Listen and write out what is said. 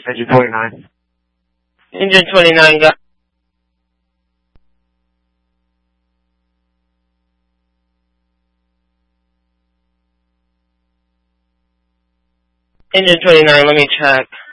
Engine 29. Engine 29 got. Engine 29, let me check.